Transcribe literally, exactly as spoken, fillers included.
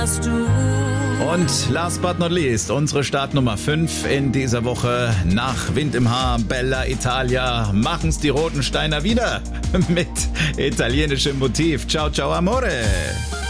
Und last but not least, unsere Startnummer fünf in dieser Woche. Nach Wind im Haar, Bella Italia, machen's die Roten Steiner wieder mit italienischem Motiv. Ciao, ciao, amore.